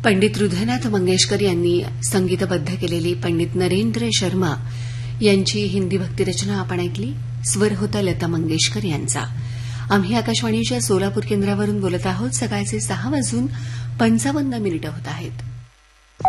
पंडित हृदयनाथ मंगेशकर यांनी संगीतबद्ध केलेली पंडित नरेंद्र शर्मा यांची हिंदी भक्तिरचना आपण ऐकली. स्वर होता लता मंगेशकर यांचा. आम्ही आकाशवाणीच्या सोलापूर केंद्रावरून बोलत आहोत. सकाळचे 6:55 होत आहेत.